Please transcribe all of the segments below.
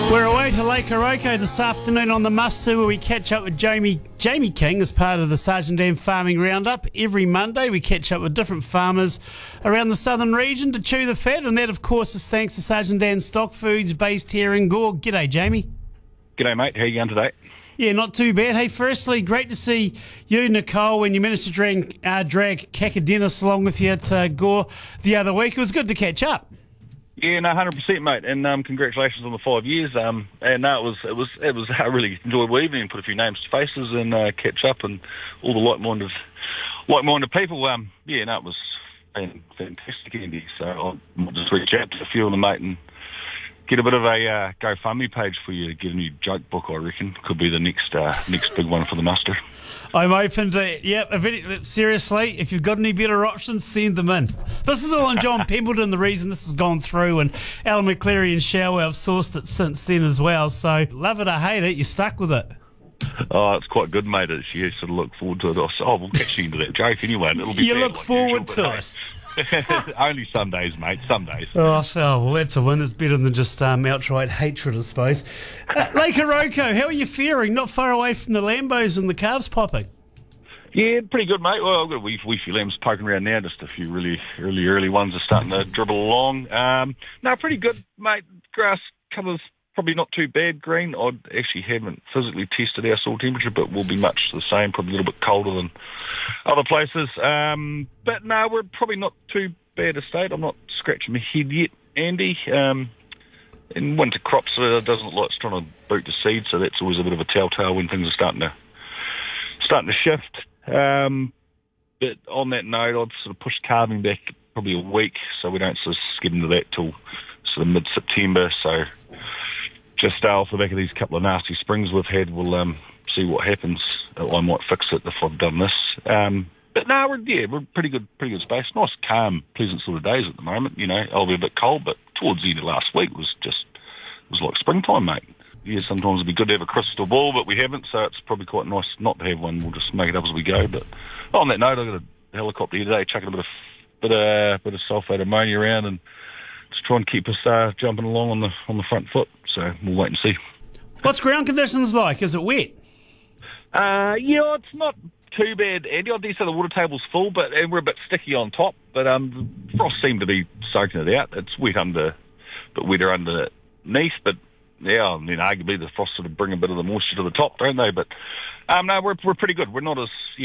We're away to Lake Oroco this afternoon on the Muster, where we catch up with Jamie King as part of the Sergeant Dan Farming Roundup. Every Monday we catch up with different farmers around the southern region to chew the fat, and that of course is thanks to Sergeant Dan Stock Foods based here in Gore. G'day, Jamie. G'day, mate. How are you going today? Yeah, not too bad. Hey, firstly, great to see you, Nicole, when you managed to drag Kaka Dennis along with you to Gore the other week. It was good to catch up. Yeah, no, 100%, mate, and congratulations on the 5 years. And no, it was a really enjoyable evening. Put a few names to faces and catch up, and all the like-minded people. Yeah, no, it was fantastic, Andy. So I'll just reach out to a few of them, mate, and get a bit of a GoFundMe page for you to get a new joke book. I reckon could be the next big one for the Muster. I'm open to, seriously, if you've got any better options, send them in. This is all on John Pembleton, the reason this has gone through, and Alan McCleary and Shower have sourced it since then as well. So, love it or hate it, you're stuck with it. Oh, it's quite good, mate. You sort of look forward to it. We'll get you into that joke anyway. And it'll be you look forward to it. Only some days, mate, some days. Oh, well, that's a win. It's better than just outright hatred, I suppose. Lake Oroco, how are you faring? Not far away from the Lambos and the calves popping. Yeah, pretty good, mate. Well, I've got a wee few lambs poking around now. Just a few really early ones are starting to dribble along. No, pretty good, mate. Grass cover's probably not too bad. Green, I actually haven't physically tested our soil temperature, but will be much the same, probably a little bit colder than other places. But no, we're probably not too bad a state. I'm not scratching my head yet, Andy. In winter crops, it doesn't look like it's trying to boot the seed, so that's always a bit of a telltale when things are starting to shift. But on that note, I'd sort of push calving back probably a week, so we don't sort of skip into that till sort of mid-September. So just off the back of these couple of nasty springs we've had, we'll see what happens. I might fix it if I've done this. But no, we're pretty good space. Nice, calm, pleasant sort of days at the moment. You know, I'll be a bit cold, but towards the end of last week was like springtime, mate. Yeah, sometimes it'd be good to have a crystal ball, but we haven't, so it's probably quite nice not to have one. We'll just make it up as we go. But on that note, I've got a helicopter here today, chucking a bit of sulphate ammonia around, and just try and keep us jumping along on the front foot. So we'll wait and see. What's ground conditions like? Is it wet? Yeah, it's not too bad, Andy. I dare say the water table's full, and we're a bit sticky on top. But the frost seemed to be soaking it out. It's wet but wetter underneath. But yeah, I mean, arguably the frost sort of bring a bit of the moisture to the top, don't they? But no, we're pretty good. We're not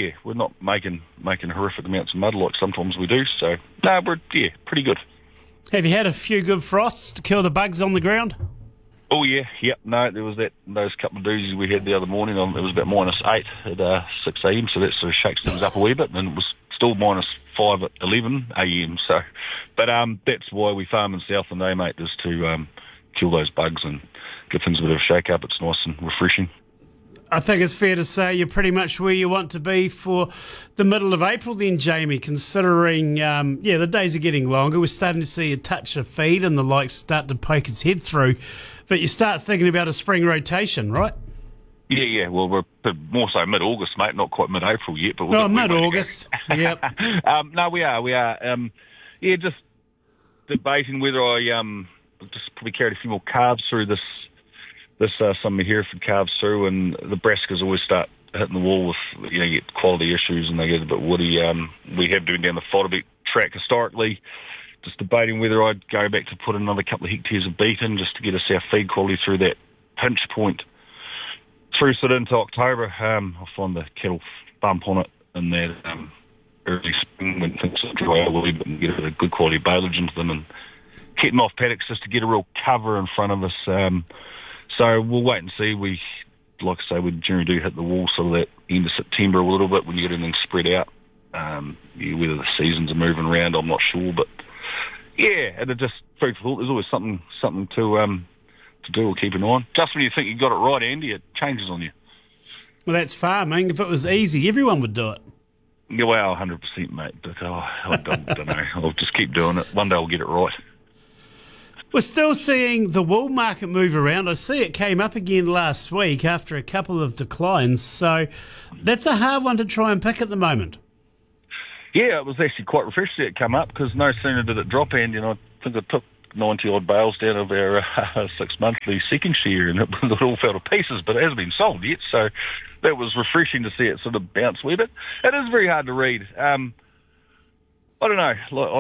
making horrific amounts of mud like sometimes we do. So no, we're pretty good. Have you had a few good frosts to kill the bugs on the ground? Oh yeah, yep. No, there was those couple of doozies we had the other morning. It was about -8 at 6 a.m, so that sort of shakes things up a wee bit, and it was still -5 at 11 a.m. So, but that's why we farm in Southland, mate, is to kill those bugs and give things a bit of a shake up. It's nice and refreshing. I think it's fair to say you're pretty much where you want to be for the middle of April then, Jamie, considering, the days are getting longer. We're starting to see a touch of feed and the like start to poke its head through. But you start thinking about a spring rotation, right? Yeah. Well, we're more so mid-August, mate, not quite mid-April yet. But mid-August, yep. No, we are. Just debating whether I just probably carried a few more calves through this some Hereford calves through, and the brassicas always start hitting the wall with, you get quality issues and they get a bit woody. We have been down the Fodderbeck track historically, just debating whether I'd go back to put another couple of hectares of beet in just to get us our feed quality through that pinch point through sort of into October. I find the cattle bump on it in that early spring when things dry out a little bit and get a good quality baleage into them, and keep them off paddocks just to get a real cover in front of us. So we'll wait and see. Like I say, we generally do hit the wall sort of that end of September a little bit when you get everything spread out. Whether the seasons are moving around, I'm not sure, but yeah, and it just food for thought. There's always something to do or keep an eye on. Just when you think you got it right, Andy, it changes on you. Well, that's farming. If it was easy, everyone would do it. Yeah, well, 100%, mate. But I don't know. I'll just keep doing it. One day I'll get it right. We're still seeing the wool market move around. I see it came up again last week after a couple of declines. So that's a hard one to try and pick at the moment. Yeah, it was actually quite refreshing it come up because no sooner did it drop, Andy, and I think I took 90 odd bales down of our 6 monthly second share, and it all fell to pieces, but it hasn't been sold yet, so that was refreshing to see it sort of bounce a wee bit. It is very hard to read. I don't know.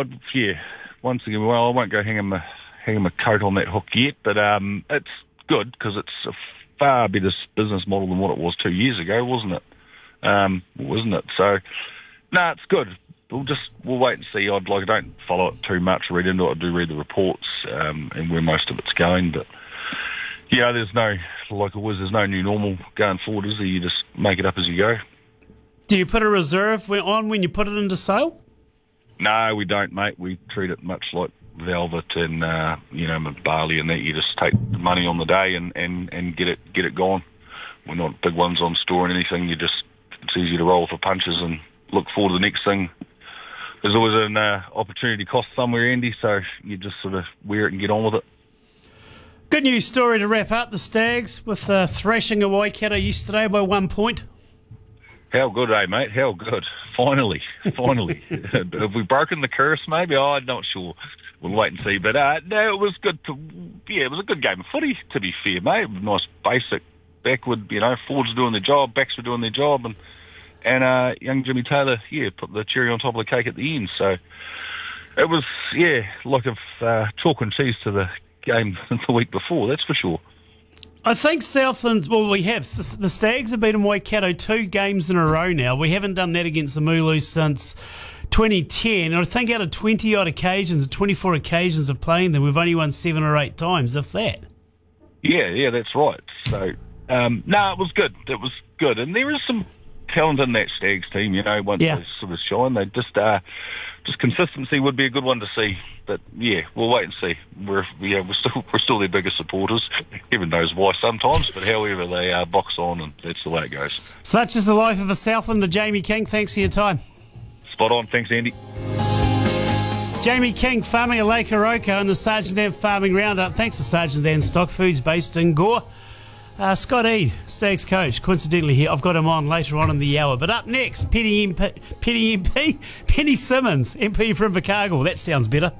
Once again, well, I won't go hang him a coat on that hook yet, but it's good because it's a far better business model than what it was 2 years ago, wasn't it? So, no, it's good. We'll wait and see. I don't follow it too much, read into it. I do read the reports and where most of it's going, but yeah, there's no new normal going forward, is there? You just make it up as you go. Do you put a reserve on when you put it into sale? No, we don't, mate. We treat it much like velvet and barley and that. You just take the money on the day and get it gone. We're not big ones on store and anything. It's easy to roll for punches and look forward to the next thing. There's always an opportunity cost somewhere, Andy, so you just sort of wear it and get on with it. Good news story to wrap up. The Stags with thrashing a Waikato yesterday by 1 point. How good, mate? How good. Finally. Have we broken the curse, maybe? I'm not sure. We'll wait and see. But no, it was good. It was a good game of footy, to be fair, mate. Nice basic backward, forwards doing their job, backs were doing their job, and young Jimmy Taylor, put the cherry on top of the cake at the end. So it was, like chalk and cheese to the game the week before, that's for sure. I think Southland, we have. The Stags have beaten Waikato 2 games in a row now. We haven't done that against the Mooloo since 2010. And I think out of 20-odd occasions, 24 occasions of playing them, we've only won 7 or 8 times, if that. Yeah, that's right. So, it was good. It was good. And there is some talent in that Stags team, once they sort of shine. They just consistency would be a good one to see. But we'll wait and see. We're still their biggest supporters. Heaven knows why sometimes, but however they box on, and that's the way it goes. Such is the life of a Southlander. Jamie King, thanks for your time. Spot on. Thanks, Andy. Jamie King, farming at Lake Oroco in the Sergeant Dan Farming Roundup. Thanks to Sergeant Dan Stock Foods based in Gore. Scott Eade, Stags coach, coincidentally here. I've got him on later on in the hour. But up next, Penny Simmons, MP from Invercargill. That sounds better.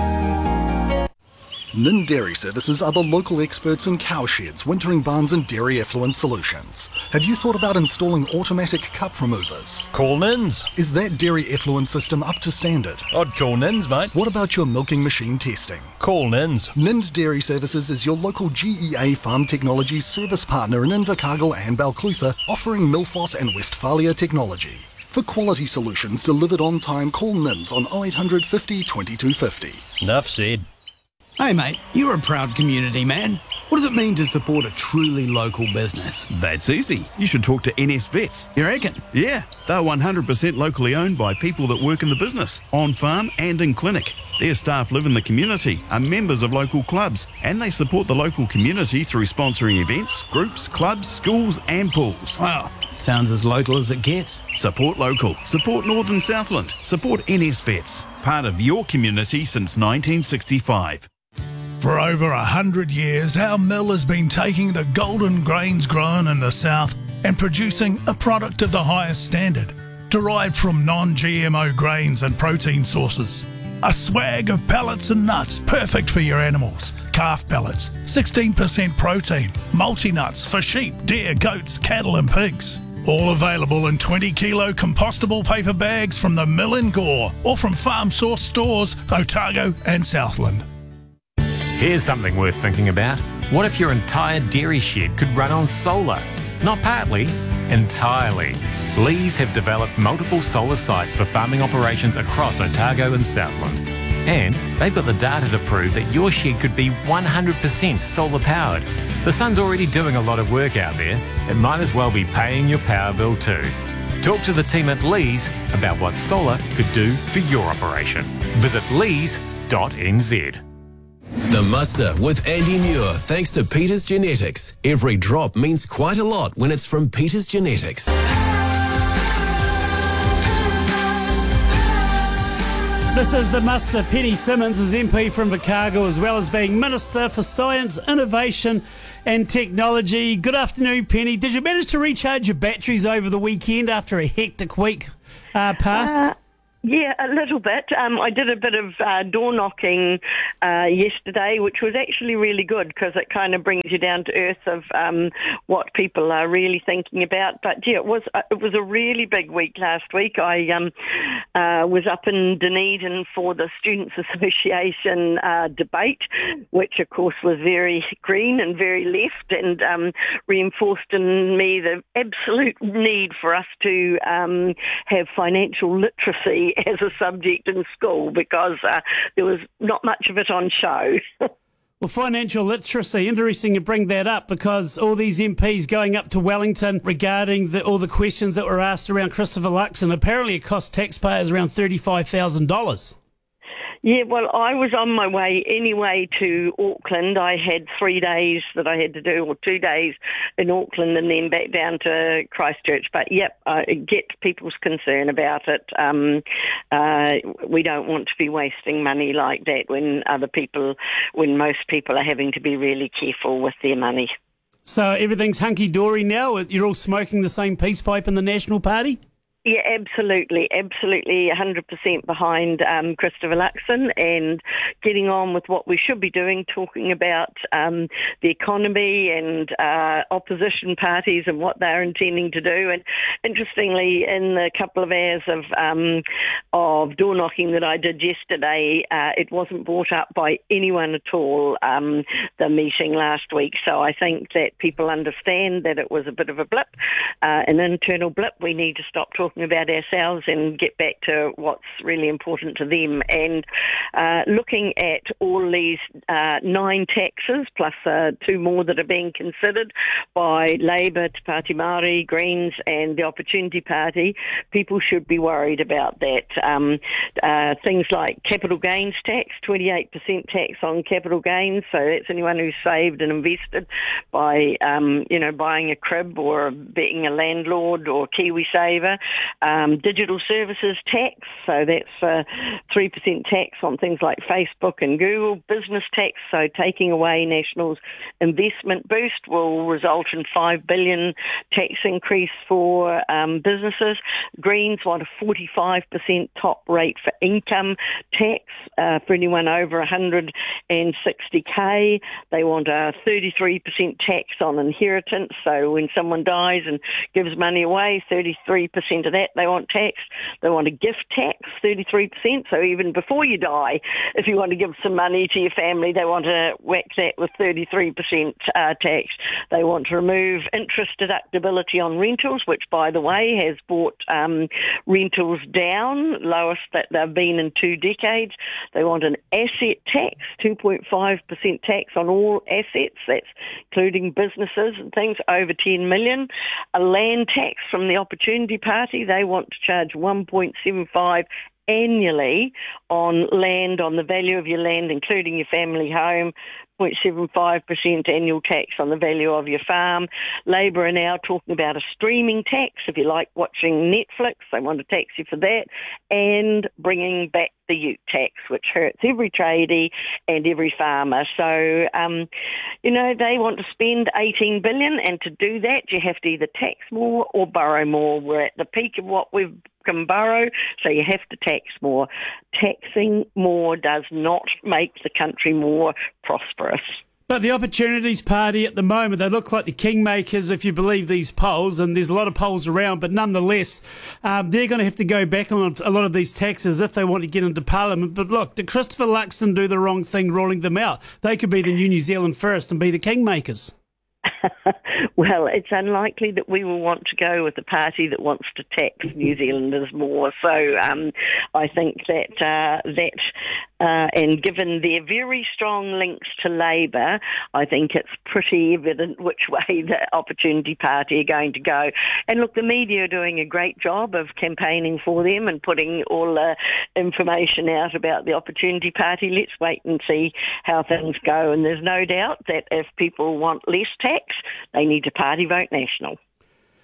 Nind Dairy Services are the local experts in cowsheds, wintering barns and dairy effluent solutions. Have you thought about installing automatic cup removers? Call Nins. Is that dairy effluent system up to standard? I'd call Nins, mate. What about your milking machine testing? Call Nins. Nind Dairy Services is your local GEA Farm Technologies service partner in Invercargill and Balclutha, offering Milfos and Westphalia technology. For quality solutions delivered on time, call Nins on 0800 50 2250. Enough said. Hey mate, you're a proud community man. What does it mean to support a truly local business? That's easy. You should talk to NS Vets. You reckon? Yeah, they're 100% locally owned by people that work in the business, on farm and in clinic. Their staff live in the community, are members of local clubs, and they support the local community through sponsoring events, groups, clubs, schools and pools. Wow, sounds as local as it gets. Support local. Support Northern Southland. Support NS Vets. Part of your community since 1965. For over 100 years, our mill has been taking the golden grains grown in the south and producing a product of the highest standard, derived from non-GMO grains and protein sources. A swag of pellets and nuts perfect for your animals. Calf pellets, 16% protein, multi-nuts for sheep, deer, goats, cattle and pigs. All available in 20-kilo compostable paper bags from the mill in Gore or from Farm Source stores, Otago and Southland. Here's something worth thinking about. What if your entire dairy shed could run on solar? Not partly, entirely. Lees have developed multiple solar sites for farming operations across Otago and Southland. And they've got the data to prove that your shed could be 100% solar powered. The sun's already doing a lot of work out there. It might as well be paying your power bill too. Talk to the team at Lees about what solar could do for your operation. Visit lees.nz. The Muster with Andy Muir, thanks to Peters Genetics. Every drop means quite a lot when it's from Peters Genetics. This is the Muster. Penny Simmons is MP from Invercargill, as well as being Minister for Science, Innovation and Technology. Good afternoon, Penny. Did you manage to recharge your batteries over the weekend after a hectic week past? Yeah, a little bit. I did a bit of door knocking yesterday, which was actually really good because it kind of brings you down to earth of what people are really thinking about. But yeah, it was a really big week last week. I was up in Dunedin for the Students' Association debate, which of course was very green and very left, and reinforced in me the absolute need for us to have financial literacy as a subject in school, because there was not much of it on show. Well, financial literacy, interesting you bring that up, because all these MPs going up to Wellington regarding all the questions that were asked around Christopher Luxon, apparently it cost taxpayers around $35,000. Yeah, well, I was on my way anyway to Auckland. I had 3 days that I had to do, or 2 days in Auckland and then back down to Christchurch. But, yep, I get people's concern about it. We don't want to be wasting money like that when most people are having to be really careful with their money. So everything's hunky-dory now? You're all smoking the same peace pipe in the National Party? Yeah, absolutely, 100% behind Christopher Luxon and getting on with what we should be doing, talking about the economy and opposition parties and what they're intending to do. And interestingly, in the couple of hours of door knocking that I did yesterday, it wasn't brought up by anyone at all, the meeting last week. So I think that people understand that it was a bit of a blip, an internal blip. We need to stop talking about ourselves and get back to what's really important to them. And looking at all these 9 taxes plus 2 more that are being considered by Labour, Te Pāti Māori, Greens and the Opportunity Party, people should be worried about that. Things like capital gains tax, 28% tax on capital gains, so that's anyone who's saved and invested by buying a crib or being a landlord or KiwiSaver. Digital services tax, so that's 3% tax on things like Facebook and Google. Business tax, so taking away National's investment boost will result in $5 billion tax increase for businesses. Greens want a 45% top rate for income tax for anyone over 160K. They want a 33% tax on inheritance, so when someone dies and gives money away, 33% of that they want taxed. They want a gift tax, 33%, so even before you die, if you want to give some money to your family, they want to whack that with 33% tax. They want to remove interest deductibility on rentals, which, by the way, has brought rentals down, lowest that they've been in 2 decades. They want an asset tax, 2.5% tax on all assets, that's including businesses and things over 10 million. A land tax from the Opportunity Party. They want to charge 1.75 annually on land, on the value of your land, including your family home, 0.75% annual tax on the value of your farm. Labour are now talking about a streaming tax. If you like watching Netflix, they want to tax you for that, and bringing back the ute tax, which hurts every tradie and every farmer. So, they want to spend $18 billion, and to do that, you have to either tax more or borrow more. We're at the peak of what we can borrow, so you have to tax more. Taxing more does not make the country more prosperous. But the Opportunities Party at the moment, they look like the kingmakers, if you believe these polls, and there's a lot of polls around, but nonetheless, they're going to have to go back on a lot of these taxes if they want to get into Parliament. But look, did Christopher Luxon do the wrong thing rolling them out? They could be the New Zealand First and be the kingmakers. Well, it's unlikely that we will want to go with the party that wants to tax New Zealanders more. So I think that and given their very strong links to Labour, I think it's pretty evident which way the Opportunity Party are going to go. And look, the media are doing a great job of campaigning for them and putting all the information out about the Opportunity Party. Let's wait and see how things go. And there's no doubt that if people want less tax, they need to party vote National.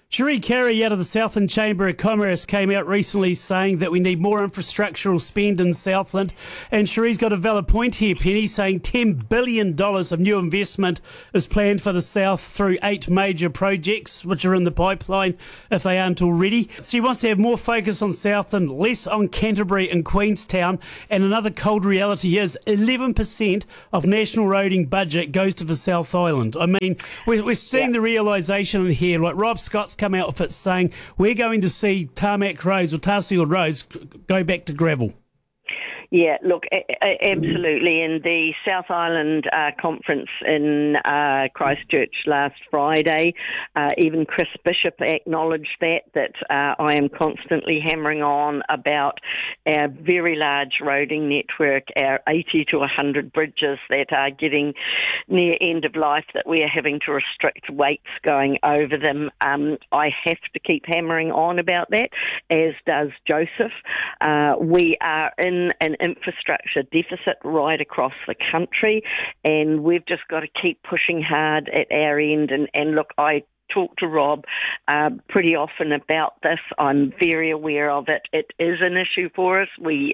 Cherie Carey out of the Southland Chamber of Commerce came out recently saying that we need more infrastructural spend in Southland. And Cherie's got a valid point here, Penny, saying $10 billion of new investment is planned for the South through 8 major projects, which are in the pipeline if they aren't already. She wants to have more focus on Southland, less on Canterbury and Queenstown. And another cold reality is 11% of national roading budget goes to the South Island. I mean, we're seeing the realisation in here. Like Rob Scott's come out with it saying we're going to see tarmac roads or tar sealed roads go back to gravel. Yeah, look, absolutely. In the South Island conference in Christchurch last Friday, even Chris Bishop acknowledged that I am constantly hammering on about our very large roading network, our 80 to 100 bridges that are getting near end of life, that we are having to restrict weights going over them. I have to keep hammering on about that, as does Joseph. We are in an infrastructure deficit right across the country, and we've just got to keep pushing hard at our end. And look, I talk to Rob pretty often about this. I'm very aware of it. It is an issue for us. We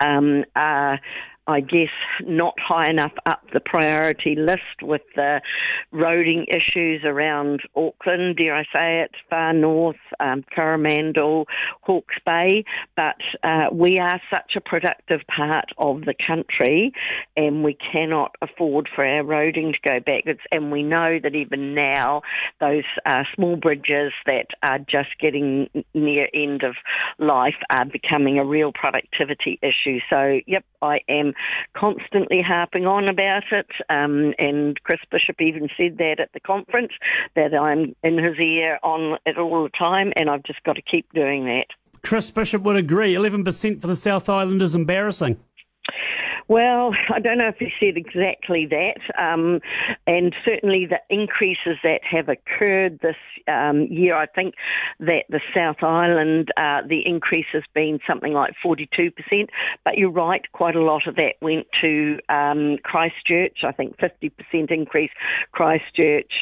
are, I guess, not high enough up the priority list with the roading issues around Auckland, dare I say it, far north, Coromandel, Hawke's Bay, but we are such a productive part of the country, and we cannot afford for our roading to go backwards. And we know that even now those small bridges that are just getting near end of life are becoming a real productivity issue. So, yep, I am constantly harping on about it, and Chris Bishop even said that at the conference, that I'm in his ear on it all the time, and I've just got to keep doing that. Chris Bishop would agree. 11% for the South Island is embarrassing. Well, I don't know if he said exactly that, and certainly the increases that have occurred this year, I think that the South Island, the increase has been something like 42%, but you're right, quite a lot of that went to Christchurch, I think 50% increase, Christchurch,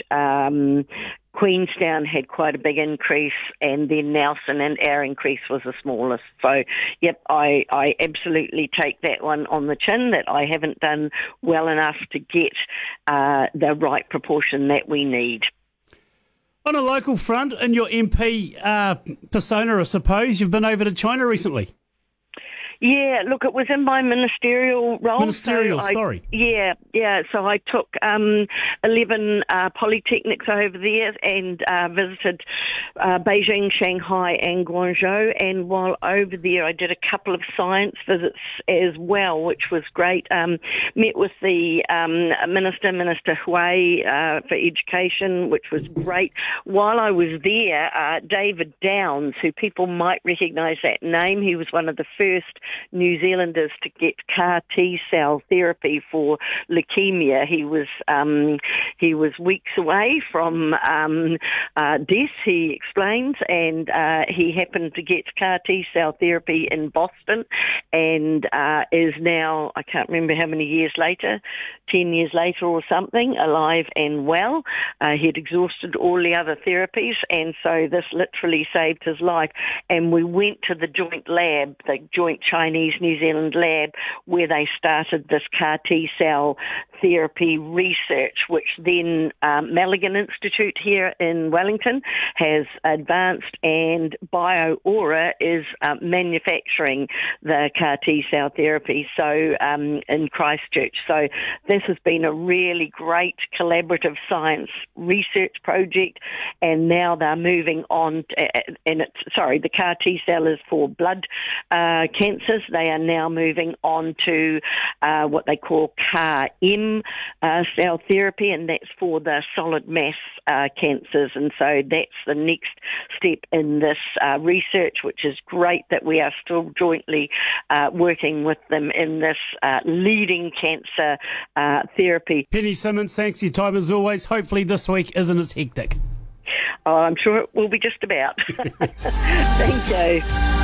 Queenstown had quite a big increase, and then Nelson, and our increase was the smallest. So, yep, I absolutely take that one on the chin, that I haven't done well enough to get the right proportion that we need. On a local front, in your MP persona, I suppose, you've been over to China recently. Yeah, look, it was in my ministerial role. Sorry. Yeah. So I took 11 polytechnics over there and visited Beijing, Shanghai and Guangzhou. And while over there, I did a couple of science visits as well, which was great. Met with the Minister Hui for Education, which was great. While I was there, David Downs, who people might recognise that name, he was one of the first New Zealanders to get CAR T-cell therapy for leukemia. He was weeks away from death, he explains, and he happened to get CAR T-cell therapy in Boston, and is now, I can't remember how many years later, 10 years later or something, alive and well. He'd exhausted all the other therapies, and so this literally saved his life. And we went to the joint lab, the joint Chinese-New Zealand lab, where they started this CAR T-cell therapy research, which then Malligan Institute here in Wellington has advanced, and BioAura is manufacturing the CAR T-cell therapy in Christchurch. So this has been a really great collaborative science research project, and now they're moving on the CAR T-cell is for blood cancers. They are now moving on to what they call CAR-M cell therapy, and that's for the solid mass cancers. And so that's the next step in this research, which is great that we are still jointly working with them in this leading cancer therapy. Penny Simmons, thanks for your time as always. Hopefully this week isn't as hectic. Oh, I'm sure it will be just about. Thank you.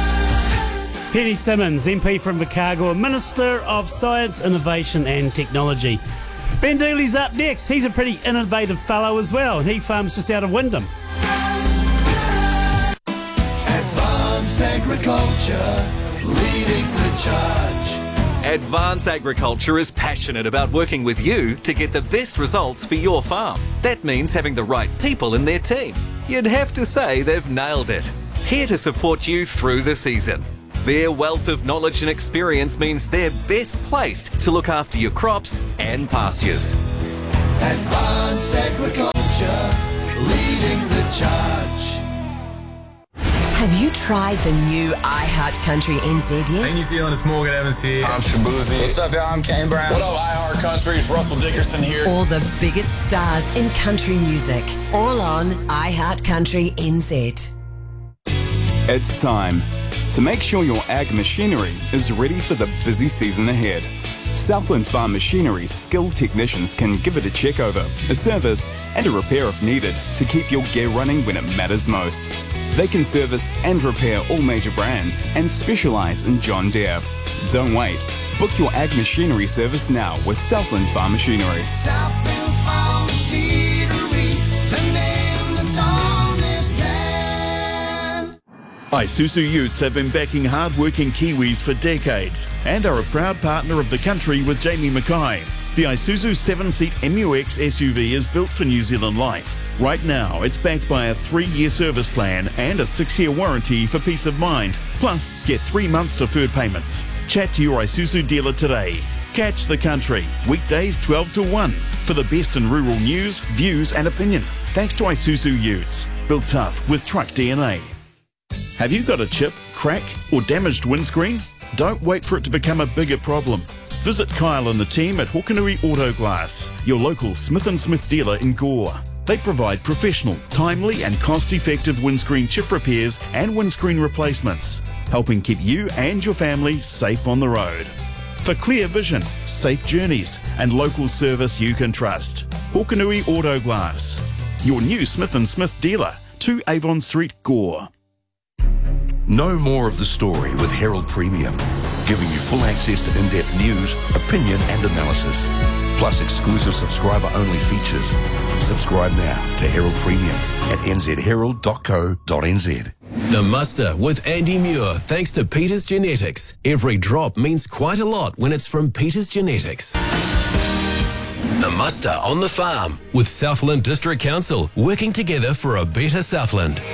Penny Simmons, MP from Vicargo, Minister of Science, Innovation and Technology. Ben Dooley's up next. He's a pretty innovative fellow as well, and he farms just out of Wyndham. Agriculture, leading the charge. Advance Agriculture is passionate about working with you to get the best results for your farm. That means having the right people in their team. You'd have to say they've nailed it. Here to support you through the season. Their wealth of knowledge and experience means they're best placed to look after your crops and pastures. Advance Agriculture, leading the charge. Have you tried the new iHeart Country NZ yet? Hey New Zealand, it's Morgan Evans here. I'm Shabuzi. What's up, y'all? I'm Kane Brown. What up, iHeart Country? It's Russell Dickerson here. All the biggest stars in country music, all on iHeart Country NZ. It's time to make sure your ag machinery is ready for the busy season ahead. Southland Farm Machinery's skilled technicians can give it a check over, a service and a repair if needed to keep your gear running when it matters most. They can service and repair all major brands and specialise in John Deere. Don't wait. Book your ag machinery service now with Southland Farm Machinery. Southland Farm Machinery, the name that's on this land. Isuzu Utes have been backing hard-working Kiwis for decades and are a proud partner of the country with Jamie Mackay. The Isuzu 7-seat MUX SUV is built for New Zealand life. Right now, it's backed by a 3-year service plan and a 6-year warranty for peace of mind. Plus, get 3 months deferred payments. Chat to your Isuzu dealer today. Catch the country, weekdays 12 to 1, for the best in rural news, views and opinion. Thanks to Isuzu Utes, built tough with truck DNA. Have you got a chip, crack or damaged windscreen? Don't wait for it to become a bigger problem. Visit Kyle and the team at Hokanui Auto Glass, your local Smith & Smith dealer in Gore. They provide professional, timely and cost-effective windscreen chip repairs and windscreen replacements, helping keep you and your family safe on the road. For clear vision, safe journeys and local service you can trust. Hokanui Auto Glass, your new Smith & Smith dealer, 2 Avon Street, Gore. Know more of the story with Herald Premium, giving you full access to in-depth news, opinion and analysis, plus exclusive subscriber-only features. Subscribe now to Herald Premium at nzherald.co.nz. The Muster with Andy Muir, thanks to Peters Genetics. Every drop means quite a lot when it's from Peters Genetics. The Muster on the Farm with Southland District Council, working together for a better Southland.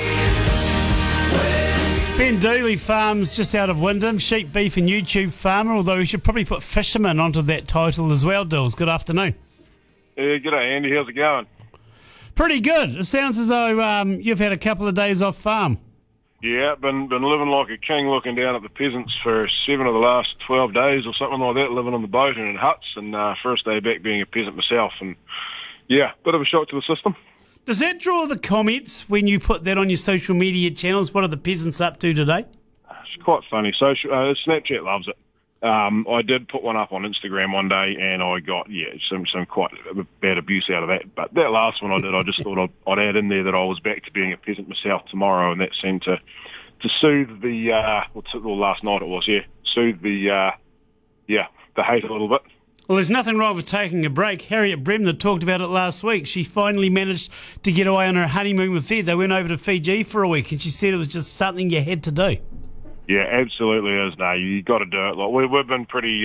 Ben Dooley farms just out of Wyndham, sheep, beef and YouTube farmer, although we should probably put fisherman onto that title as well, Dills. Good afternoon. G'day, Andy. How's it going? Pretty good. It sounds as though you've had a couple of days off farm. Yeah, been living like a king, looking down at the peasants for 7 of the last 12 days or something like that, living on the boat and in huts, and first day back being a peasant myself. And yeah, bit of a shock to the system. Does that draw the comments when you put that on your social media channels? What are the peasants up to today? It's quite funny. Snapchat loves it. I did put one up on Instagram one day, and I got some quite bad abuse out of that. But that last one I did, I just thought I'd add in there that I was back to being a peasant myself tomorrow, and that seemed to soothe the last night it was, soothe the hate a little bit. Well, there's nothing wrong with taking a break. Harriet Bremner talked about it last week. She finally managed to get away on her honeymoon with Ed. They went over to Fiji for a week, and she said it was just something you had to do. Yeah, absolutely is. No, you got to do it. Like we've been pretty.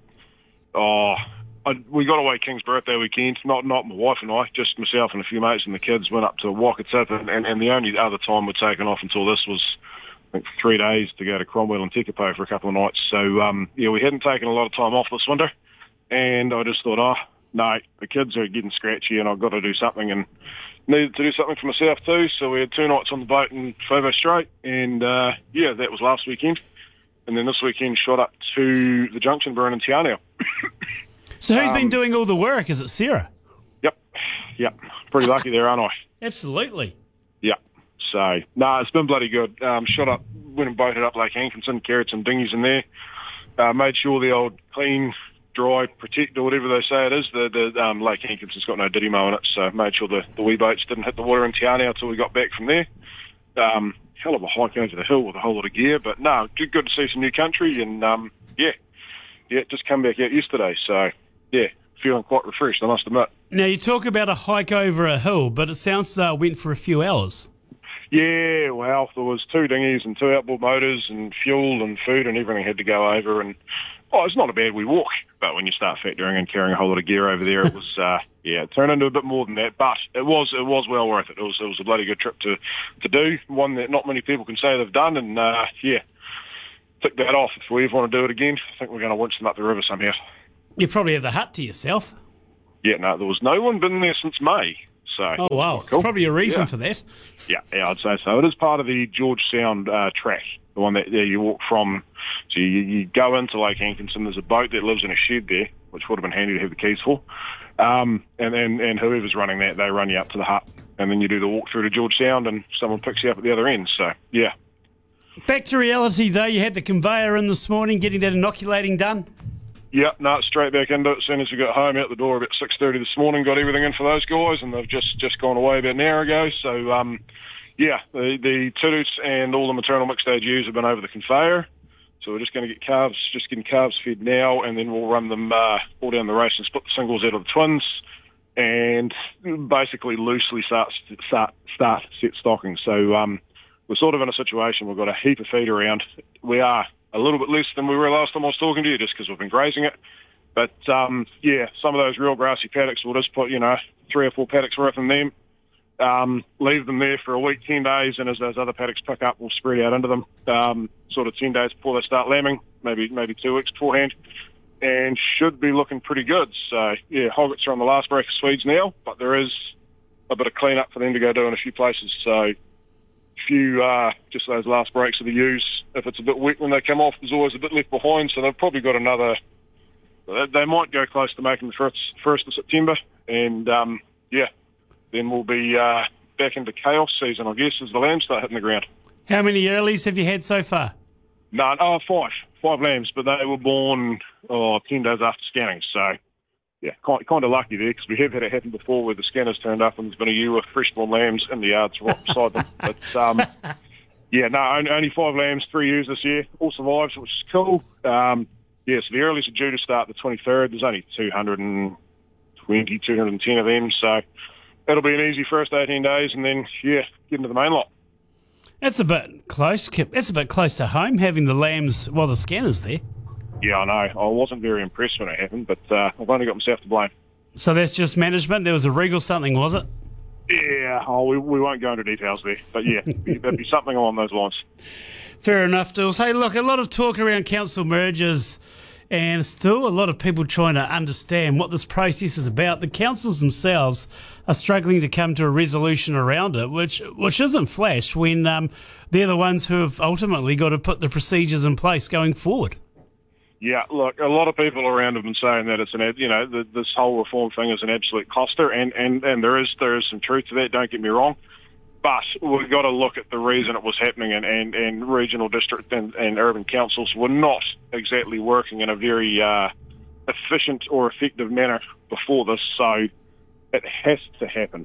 We got away King's birthday weekend. Not my wife and I, just myself and a few mates and the kids went up to Wakatip, and the only other time we'd taken off until this was, I think, 3 days to go to Cromwell and Tekapo for a couple of nights. So we hadn't taken a lot of time off this winter. And I just thought, no, the kids are getting scratchy and I've got to do something, and needed to do something for myself too. So we had 2 nights on the boat in Fovo Strait, and that was last weekend. And then this weekend shot up to the Junction Burn in Te Anau. So who's been doing all the work? Is it Sarah? Yep. Pretty lucky there, aren't I? Absolutely. Yep. So, it's been bloody good. Shot up, went and boated up Lake Hankinson, carried some dinghies in there. Made sure the old clean, dry, protect, or whatever they say it is. The Lake Hankinson's got no diddy mo in it, so made sure the wee boats didn't hit the water in Te Anau until we got back from there. Hell of a hike over the hill with a whole lot of gear, but good to see some new country, and just come back out yesterday, so feeling quite refreshed, I must admit. Now you talk about a hike over a hill, but it sounds went for a few hours. Yeah, well, there was 2 dinghies and 2 outboard motors and fuel and food and everything had to go over. And it's not a bad wee walk, but when you start factoring and carrying a whole lot of gear over there, it was it turned into a bit more than that. But it was well worth it. It was a bloody good trip to do, one that not many people can say they've done. And tick that off. If we ever want to do it again, I think we're going to winch them up the river somehow. You probably have the hut to yourself. Yeah, no, there was no one been there since May. So, oh, wow. Cool. There's probably a reason for that. Yeah, I'd say so. It is part of the George Sound track, the one that you walk from. So you go into Lake Hankinson. There's a boat that lives in a shed there, which would have been handy to have the keys for. And whoever's running that, they run you up to the hut. And then you do the walk through to George Sound and someone picks you up at the other end. So, yeah. Back to reality, though. You had the conveyor in this morning, getting that inoculating done. Yeah, no, straight back into it. As soon as we got home, out the door about 6:30 this morning, got everything in for those guys, and they've just gone away about an hour ago. So, the Tudus and all the maternal mixed stage ewes have been over the conveyor. So we're just going to get getting calves fed now, and then we'll run them all down the race and split the singles out of the twins, and basically loosely start set stocking. So we're sort of in a situation we've got a heap of feed around. We are a little bit less than we were last time I was talking to you, just because we've been grazing it. But, some of those real grassy paddocks, we'll just put, 3 or 4 paddocks worth in them, leave them there for a week, 10 days, and as those other paddocks pick up, we'll spread out into them, sort of 10 days before they start lambing, maybe 2 weeks beforehand, and should be looking pretty good. So, hoggets are on the last break of Swedes now, but there is a bit of clean-up for them to go do in a few places. So, just those last breaks of the ewes, if it's a bit wet when they come off, there's always a bit left behind, so they've probably got another, they might go close to making the 1st of September, and then we'll be back into chaos season, I guess, as the lambs start hitting the ground. How many earlies have you had so far? No, 5 lambs, but they were born 10 days after scanning, so yeah, kind of lucky there, because we have had it happen before where the scanners turned up and there's been a ewe with freshborn lambs in the yards right beside them. But only 5 lambs, 3 ewes this year, all survives, which is cool. So the earlies are due to start the 23rd. There's only 210 of them, so it'll be an easy first 18 days, and then get into the main lot. That's a bit close, Kip. That's a bit close to home, having the lambs while the scanner's there. Yeah, I know. I wasn't very impressed when it happened, but I've only got myself to blame. So that's just management? There was a rig or something, was it? Yeah, we won't go into details there. But yeah, there'd be something along those lines. Fair enough, Dills. Hey, look, a lot of talk around council mergers and still a lot of people trying to understand what this process is about. The councils themselves are struggling to come to a resolution around it, which isn't flash when they're the ones who have ultimately got to put the procedures in place going forward. Yeah, look, a lot of people around have been saying that it's this whole reform thing is an absolute cluster, and there is some truth to that. Don't get me wrong, but we've got to look at the reason it was happening, and regional district and urban councils were not exactly working in a very efficient or effective manner before this. So it has to happen.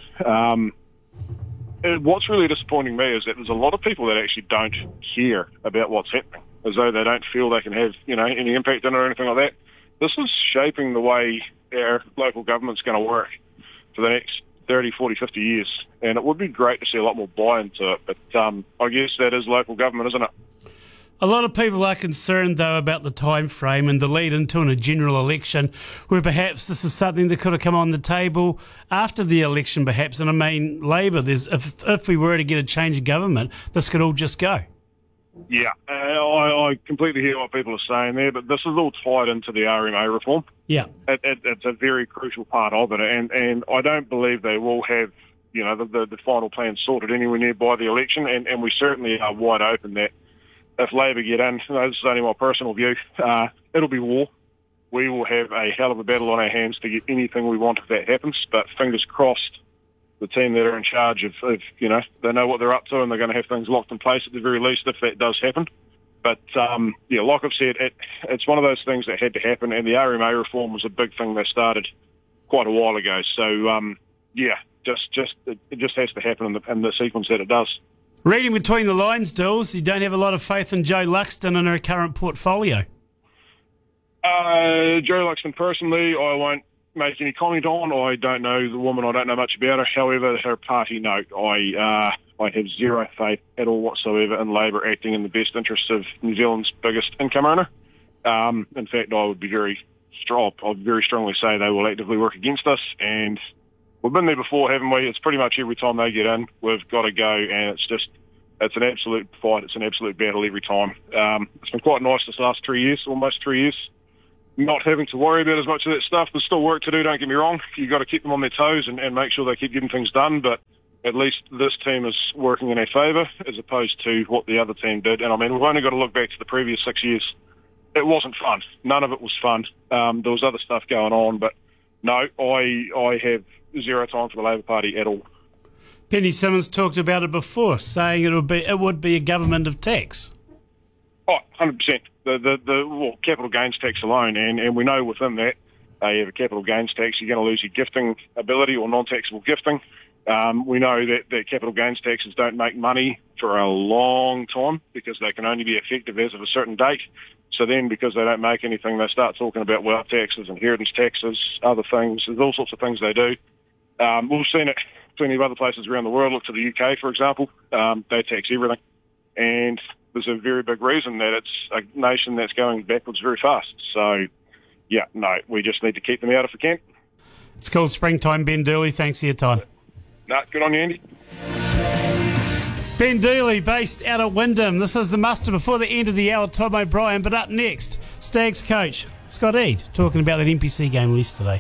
What's really disappointing me is that there's a lot of people that actually don't care about what's happening, as though they don't feel they can have, any impact on it or anything like that. This is shaping the way our local government's going to work for the next 30, 40, 50 years. And it would be great to see a lot more buy-in to it. But I guess that is local government, isn't it? A lot of people are concerned, though, about the time frame and the lead into a general election, where perhaps this is something that could have come on the table after the election, perhaps. And I mean, Labor, if we were to get a change of government, this could all just go. Yeah, I completely hear what people are saying there, but this is all tied into the RMA reform. Yeah. It's a very crucial part of it, and I don't believe they will have, the final plan sorted anywhere near by the election, and we certainly are wide open that if Labor get in, this is only my personal view, it'll be war. We will have a hell of a battle on our hands to get anything we want if that happens, but fingers crossed the team that are in charge of they know what they're up to and they're going to have things locked in place at the very least if that does happen. But, like I've said, it's one of those things that had to happen, and the RMA reform was a big thing they started quite a while ago. So, it just has to happen in the sequence that it does. Reading between the lines, Dills, you don't have a lot of faith in Jo Luxton and her current portfolio. Jo Luxton, personally, I won't make any comment on. I don't know the woman. I don't know much about her. However, her party note, I I have zero faith at all whatsoever in Labour acting in the best interests of New Zealand's biggest income earner. In fact, I would be very strongly say they will actively work against us, and we've been there before, haven't we? It's pretty much every time they get in, we've got to go, and it's an absolute fight, it's an absolute battle every time. It's been quite nice this last 3 years, almost 3 years, not having to worry about as much of that stuff. There's still work to do, don't get me wrong. You've got to keep them on their toes and make sure they keep getting things done, but at least this team is working in our favour as opposed to what the other team did. And I mean, we've only got to look back to the previous 6 years. It wasn't fun. None of it was fun. There was other stuff going on, but no, I have zero time for the Labour Party at all. Penny Simmons talked about it before, saying it would be a government of tax. Oh, 100%. The capital gains tax alone, and we know within that, you have a capital gains tax, you're going to lose your gifting ability or non-taxable gifting. We know that capital gains taxes don't make money for a long time because they can only be effective as of a certain date. So then, because they don't make anything, they start talking about wealth taxes, inheritance taxes, other things. There's all sorts of things they do. We've seen it plenty of other places around the world. Look to the UK, for example. They tax everything. And there's a very big reason that it's a nation that's going backwards very fast. So, yeah, no, we just need to keep them out if we can. It's called Springtime. Ben Dooley, thanks for your time. No, good on you, Andy. Ben Dooley, based out of Wyndham. This is the muster before the end of the hour, Tom O'Brien. But up next, Stags coach Scott Eade talking about that NPC game yesterday.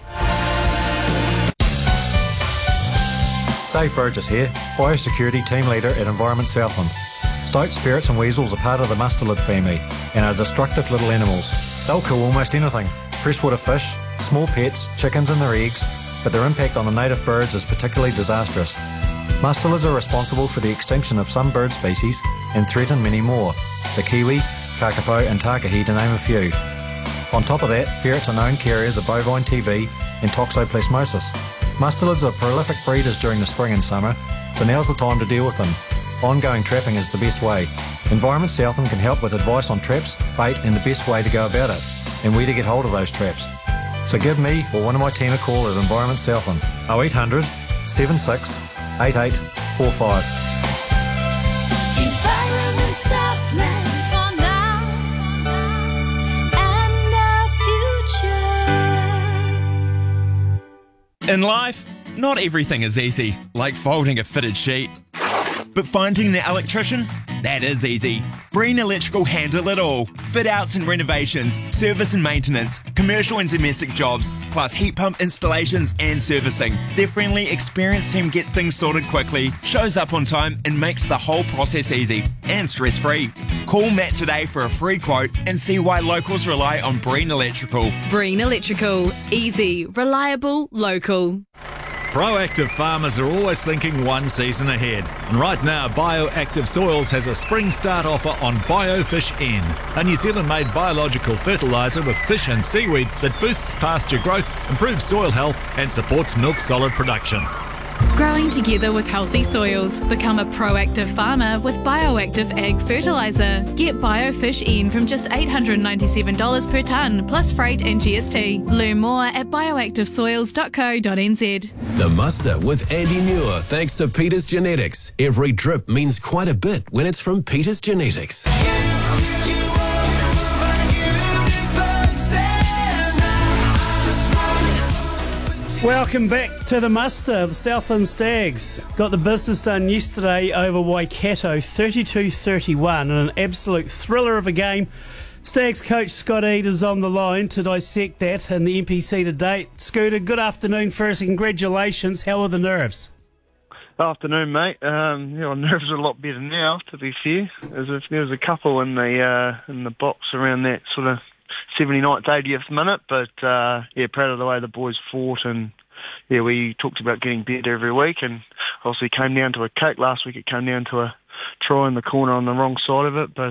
Dave Burgess here, Biosecurity Team Leader at Environment Southland. Stoats, ferrets and weasels are part of the mustelid family and are destructive little animals. They'll kill almost anything, freshwater fish, small pets, chickens and their eggs, but their impact on the native birds is particularly disastrous. Mustelids are responsible for the extinction of some bird species and threaten many more, the kiwi, kakapo and takahi to name a few. On top of that, ferrets are known carriers of bovine TB and toxoplasmosis. Mustelids are prolific breeders during the spring and summer, so now's the time to deal with them. Ongoing trapping is the best way. Environment Southland can help with advice on traps, bait and the best way to go about it, and where to get hold of those traps. So give me or one of my team a call at Environment Southland, 0800 76 8845. Environment Southland for now and the future. In life, not everything is easy, like folding a fitted sheet. But finding the electrician? That is easy. Breen Electrical handle it all. Fit outs and renovations, service and maintenance, commercial and domestic jobs, plus heat pump installations and servicing. Their friendly, experienced team gets things sorted quickly, shows up on time and makes the whole process easy and stress-free. Call Matt today for a free quote and see why locals rely on Breen Electrical. Breen Electrical. Easy, reliable, local. Proactive farmers are always thinking one season ahead. And right now, Bioactive Soils has a spring start offer on BioFish N, a New Zealand-made biological fertiliser with fish and seaweed that boosts pasture growth, improves soil health and supports milk solid production. Growing together with healthy soils. Become a proactive farmer with Bioactive Ag Fertiliser. Get BioFish N from just $897 per tonne, plus freight and GST. Learn more at bioactivesoils.co.nz. The Muster with Andy Muir, thanks to Peters Genetics. Every drip means quite a bit when it's from Peters Genetics. Welcome back to the muster. The Southland Stags got the business done yesterday over Waikato, 32-31, and an absolute thriller of a game. Stags coach Scott Eade is on the line to dissect that and the NPC to date. Scooter, good afternoon first. Congratulations. How are the nerves? Afternoon, mate. Nerves are a lot better now, to be fair. There was a couple in the box around that sort of 79th, 80th minute, but proud of the way the boys fought, and we talked about getting better every week, and obviously it came down to a cake last week. It came down to a try in the corner on the wrong side of it, but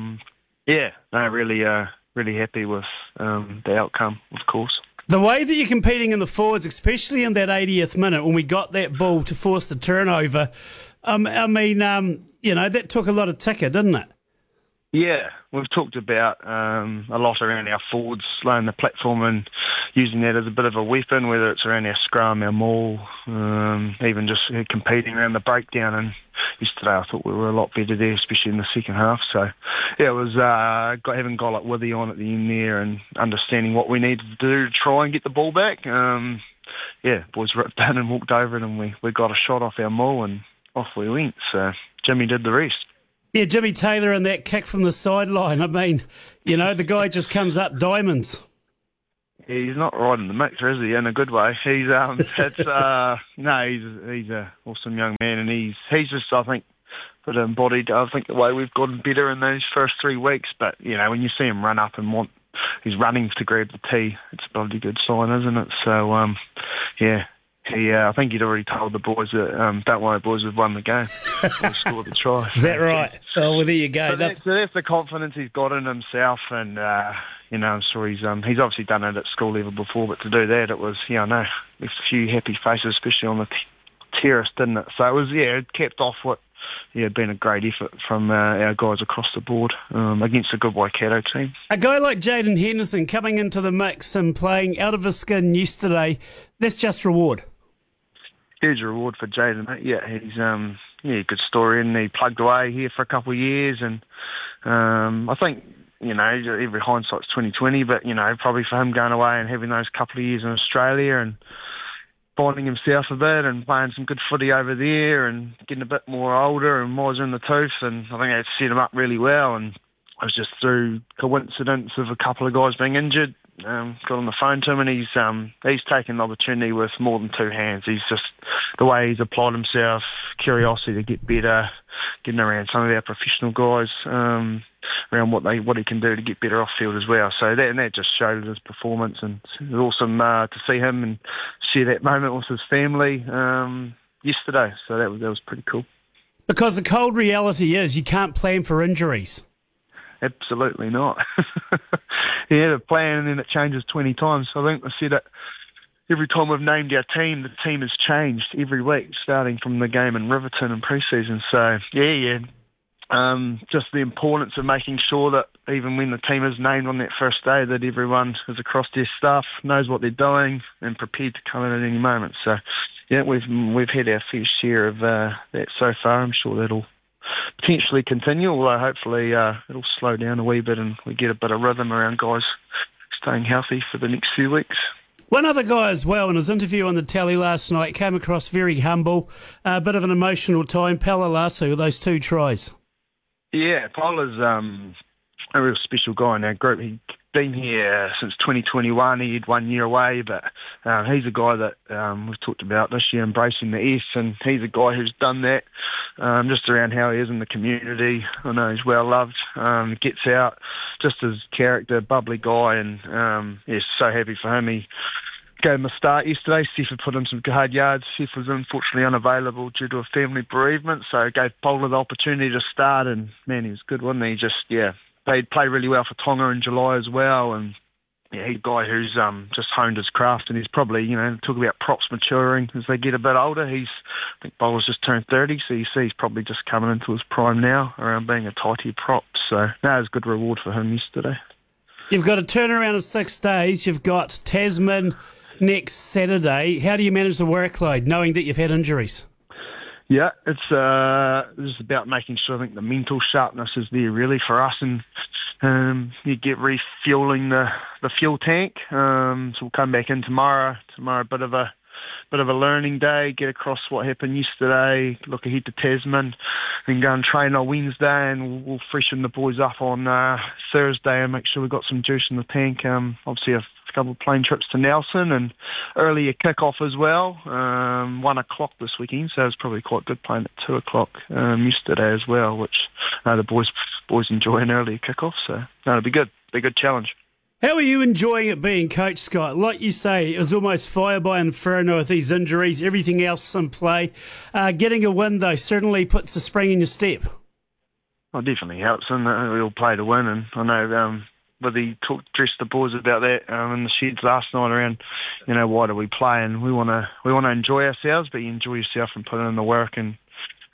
really happy with the outcome, of course. The way that you're competing in the forwards, especially in that 80th minute when we got that ball to force the turnover, that took a lot of ticker, didn't it? Yeah, we've talked about a lot around our forwards, laying the platform and using that as a bit of a weapon, whether it's around our scrum, our maul, even just competing around the breakdown. And yesterday I thought we were a lot better there, especially in the second half. So, yeah, it was having a guy like Withy on at the end there and understanding what we needed to do to try and get the ball back. Boys ripped down and walked over it, and we got a shot off our maul and off we went. So Jimmy did the rest. Yeah, Jimmy Taylor and that kick from the sideline. I mean, the guy just comes up diamonds. Yeah, he's not right in the mixer, is he? In a good way. He's he's a awesome young man, and he's just, I think, sort of embodied, I think, the way we've gotten better in those first 3 weeks. But when you see him run up and he's running to grab the tee, it's a bloody good sign, isn't it? So I think he'd already told the boys that, don't worry, boys, we've won the game. We scored the try. Is that right? Oh, well, there you go. So that's the confidence he's got in himself, and I'm sure he's obviously done it at school level before, but to do that, it was, I know, a few happy faces, especially on the terrace, didn't it? So it was, it kept off what been a great effort from our guys across the board against a good Waikato team. A guy like Jaden Henderson coming into the mix and playing out of his skin yesterday, that's just reward. Huge reward for Jaden, mate. Yeah, he's good story, and he plugged away here for a couple of years, and I think every hindsight's 20/20, but probably for him going away and having those couple of years in Australia and finding himself a bit and playing some good footy over there and getting a bit more older and wiser in the tooth, and I think that set him up really well. And it was just through coincidence of a couple of guys being injured. Got on the phone to him, and he's taken the opportunity with more than two hands. He's just, the way he's applied himself, curiosity to get better, getting around some of our professional guys, around what he can do to get better off field as well. So that just showed his performance, and it was awesome to see him and share that moment with his family yesterday. So that was pretty cool. Because the cold reality is you can't plan for injuries. Absolutely not. He had a plan and then it changes 20 times. So I think I said it every time we've named our team, the team has changed every week, starting from the game in Riverton in pre-season. So, just the importance of making sure that even when the team is named on that first day, that everyone is across their stuff, knows what they're doing and prepared to come in at any moment. So, we've had our fair share of that so far. I'm sure that'll potentially continue, although hopefully it'll slow down a wee bit and we get a bit of rhythm around guys staying healthy for the next few weeks. One other guy as well, in his interview on the telly last night, came across very humble, a bit of an emotional time. Pala Lasu, those 2 tries. Yeah, Pala's a real special guy in our group. He'd been here since 2021. He had 1 year away, but he's a guy that we've talked about this year, embracing the S, and he's a guy who's done that just around how he is in the community. I know he's well loved, gets out, just his character, bubbly guy, and so happy for him. He gave him a start yesterday. Steph had put in some hard yards. Steph was unfortunately unavailable due to a family bereavement, so gave Polar the opportunity to start, and man, he was good, wasn't he? Just, played really well for Tonga in July as well, and he's a guy who's just honed his craft, and he's probably, talk about props maturing as they get a bit older. I think Bowler's just turned 30, so you see he's probably just coming into his prime now around being a tighty prop. So that was a good reward for him yesterday. You've got a turnaround of 6 days. You've got Tasman next Saturday. How do you manage the workload, knowing that you've had injuries? Yeah, it's just about making sure, I think, the mental sharpness is there really for us, and you get refueling the fuel tank. So we'll come back in tomorrow. Tomorrow, a bit of a learning day. Get across what happened yesterday. Look ahead to Tasman, then go and train on Wednesday, and we'll freshen the boys up on Thursday and make sure we've got some juice in the tank. Obviously a couple of plane trips to Nelson and earlier kick-off as well, 1 o'clock this weekend, so it's probably quite good playing at 2 o'clock yesterday as well, which the boys enjoy an earlier kick-off, so it'll be good. Be a good challenge. How are you enjoying it being coach, Scott? Like you say, it was almost fire by inferno with these injuries, everything else in play. Getting a win, though, certainly puts a spring in your step. Well, definitely helps, and we all play to win, and I know whether he dressed the boys about that in the sheds last night around, why do we play, and we want to enjoy ourselves, but you enjoy yourself and put in the work, and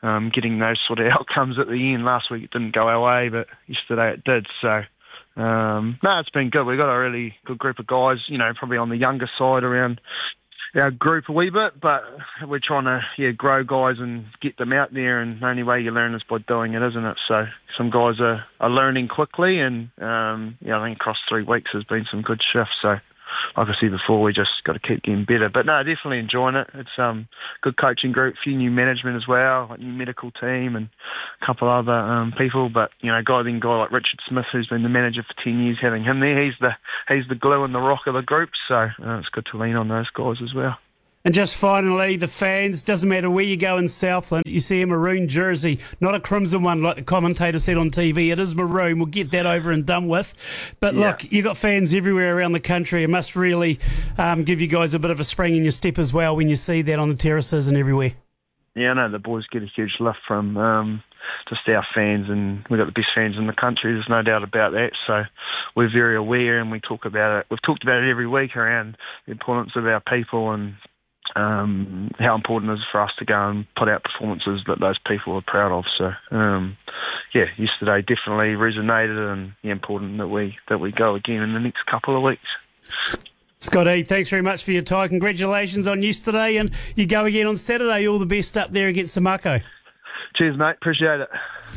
getting those sort of outcomes at the end. Last week it didn't go our way, but yesterday it did. So, no, it's been good. We've got a really good group of guys, probably on the younger side around our group a wee bit, but we're trying to grow guys and get them out there, and the only way you learn is by doing it, isn't it? So some guys are learning quickly, and I think across 3 weeks there's been some good shifts. So like I said before, we just got to keep getting better. But no, definitely enjoying it. It's good coaching group, a few new management as well, like new medical team and a couple other people. But a guy like Richard Smith, who's been the manager for 10 years, having him there, he's the glue and the rock of the group. So it's good to lean on those guys as well. And just finally, the fans, doesn't matter where you go in Southland, you see a maroon jersey, not a crimson one like the commentator said on TV. It is maroon. We'll get that over and done with. But look, you've got fans everywhere around the country. It must really give you guys a bit of a spring in your step as well when you see that on the terraces and everywhere. Yeah, I know the boys get a huge lift from just our fans, and we've got the best fans in the country. There's no doubt about that. So we're very aware, and we talk about it. We've talked about it every week around the importance of our people and how important it is for us to go and put out performances that those people are proud of. So, yesterday definitely resonated, and important that we go again in the next couple of weeks. Scotty, thanks very much for your time. Congratulations on yesterday, and you go again on Saturday. All the best up there against the Mako. Cheers, mate. Appreciate it.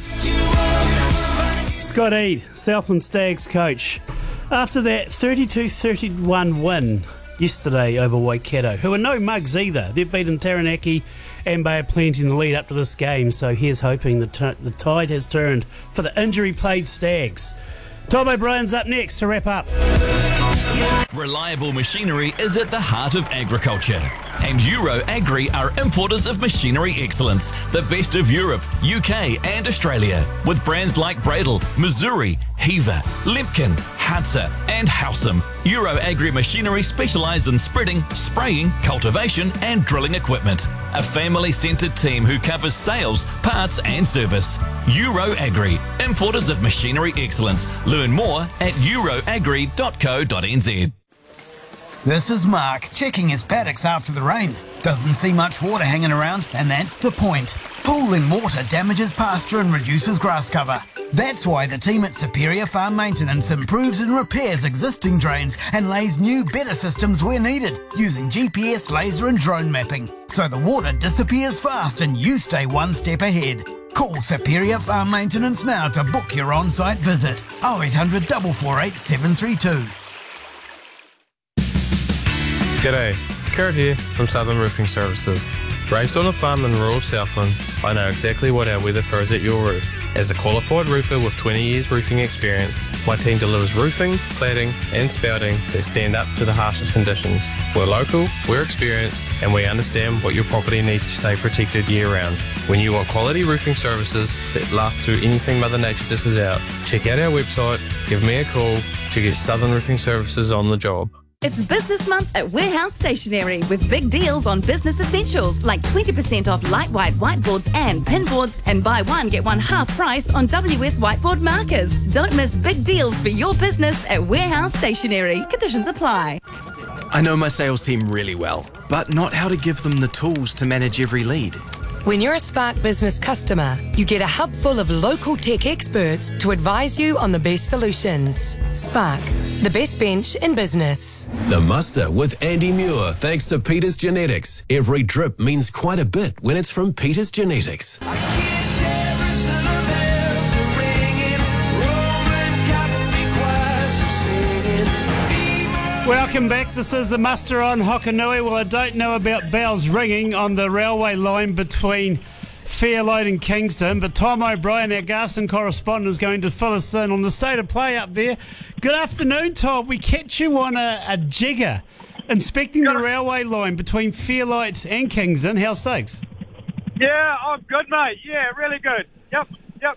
Scott Eade, Southland Stags coach. After that 32-31 win yesterday over Waikato, who are no mugs either. They've beaten Taranaki and Bay of Plenty in the lead up to this game, so here's hoping the tide has turned for the injury-plagued Stags. Tom O'Brien's up next to wrap up. Reliable machinery is at the heart of agriculture. And Euro Agri are importers of machinery excellence, the best of Europe, UK and Australia, with brands like Bradle, Missouri, Heaver, Lemkin, Hadza and Howsam. Euro Agri machinery specialise in spreading, spraying, cultivation and drilling equipment. A family-centred team who covers sales, parts and service. Euro Agri, importers of machinery excellence. Learn more at euroagri.co.nz. This is Mark, checking his paddocks after the rain. Doesn't see much water hanging around, and that's the point. Pooling water damages pasture and reduces grass cover. That's why the team at Superior Farm Maintenance improves and repairs existing drains and lays new, better systems where needed, using GPS, laser and drone mapping. So the water disappears fast and you stay one step ahead. Call Superior Farm Maintenance now to book your on-site visit. 0800 448 732. G'day, Kurt here from Southern Roofing Services. Raised on a farm in rural Southland, I know exactly what our weather throws at your roof. As a qualified roofer with 20 years roofing experience, my team delivers roofing, cladding and spouting that stand up to the harshest conditions. We're local, we're experienced and we understand what your property needs to stay protected year round. When you want quality roofing services that last through anything Mother Nature dishes out, check out our website, give me a call to get Southern Roofing Services on the job. It's Business Month at Warehouse Stationery with big deals on business essentials like 20% off light white whiteboards and pinboards, and buy one get one half price on WS whiteboard markers. Don't miss big deals for your business at Warehouse Stationery. Conditions apply. I know my sales team really well, but not how to give them the tools to manage every lead. When you're a Spark Business customer, you get a hub full of local tech experts to advise you on the best solutions. Spark, the best bench in business. The Muster with Andy Muir, thanks to Peters Genetics. Every drip means quite a bit when it's from Peters Genetics. Welcome back. This is the Muster on Hokanui. Well, I don't know about bells ringing on the railway line between Fairlight and Kingston, but Tom O'Brien, our Garston correspondent, is going to fill us in on the state of play up there. Good afternoon, Tom. We catch you on a jigger inspecting the railway line between Fairlight and Kingston. How's things? Yeah, I'm good, mate. Yeah, really good. Yep.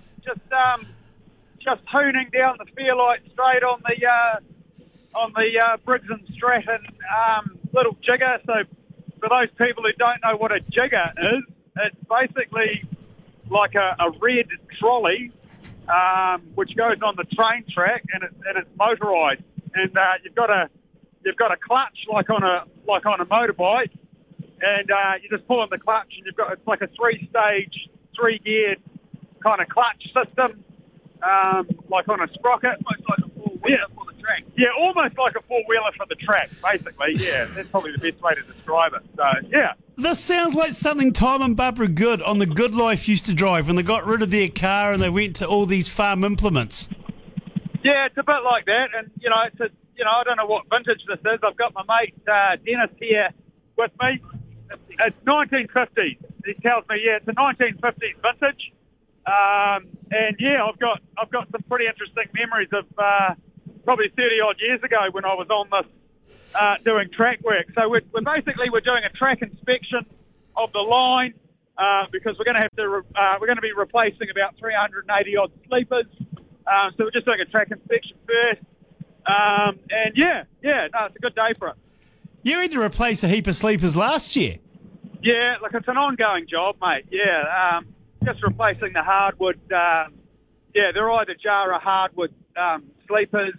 Just hooning down the Fairlight straight on the Briggs and Stratton little jigger. So for those people who don't know what a jigger is, it's basically like a red trolley which goes on the train track, and it's motorised, and you've got a clutch like on a motorbike, and you just pull on the clutch, and it's like a three-stage three-geared kind of clutch system, like on a sprocket. Almost like a four-wheeler for the track. Yeah, almost like a four-wheeler for the track, basically. Yeah, that's probably the best way to describe it. So, yeah. This sounds like something Tom and Barbara Good on the Good Life used to drive when they got rid of their car and they went to all these farm implements. Yeah, it's a bit like that, and I don't know what vintage this is. I've got my mate Dennis here with me. It's 1950s. He tells me, yeah, it's a 1950s vintage, and yeah, I've got some pretty interesting memories of probably 30 odd years ago when I was on this doing track work. So we're doing a track inspection of the line because we're going to be replacing about 380 odd sleepers. So we're just doing a track inspection first. And it's a good day for it. You had to replace a heap of sleepers last year. Yeah, look, it's an ongoing job, mate. Yeah, just replacing the hardwood. They're either jar or hardwood sleepers.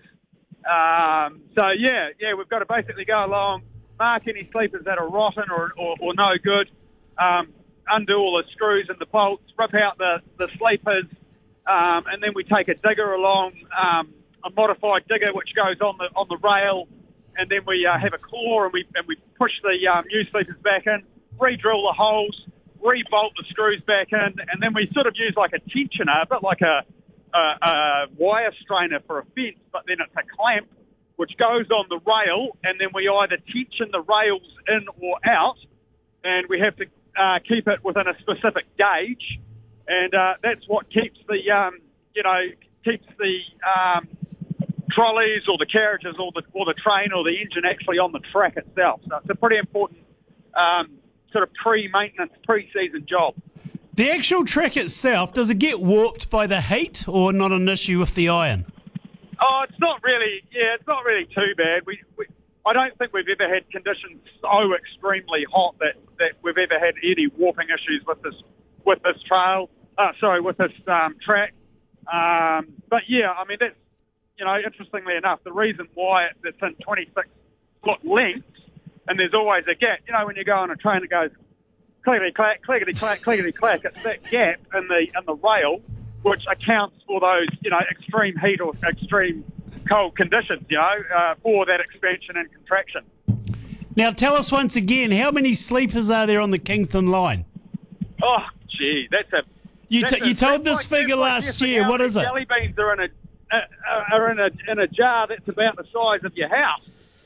We've got to basically go along, mark any sleepers that are rotten or no good, undo all the screws and the bolts, rip out the sleepers, and then we take a digger along, a modified digger which goes on the rail, and then we have a claw and we push the new sleepers back in, re-drill the holes, re-bolt the screws back in, and then we sort of use like a tensioner, a bit like a wire strainer for a fence, but then it's a clamp which goes on the rail, and then we either tension the rails in or out, and we have to keep it within a specific gauge, and that's what keeps the trolleys or the carriages or the train or the engine actually on the track itself. So it's a pretty important sort of pre-maintenance, pre-season job. The actual track itself, does it get warped by the heat or not an issue with the iron? Oh, it's not really too bad. I don't think we've ever had conditions so extremely hot that we've ever had any warping issues with this trail. With this track. But yeah, I mean, that's, interestingly enough, the reason why it's in 26-foot lengths and there's always a gap. When you go on a train that goes clickety-clack, clickety-clack, clickety-clack, it's that gap in the rail which accounts for those, extreme heat or extreme cold conditions, for that expansion and contraction. Now, tell us once again, how many sleepers are there on the Kingston line? Oh, gee, that's a... You told this figure last year. What is it? Jelly beans are in a jar that's about the size of your house.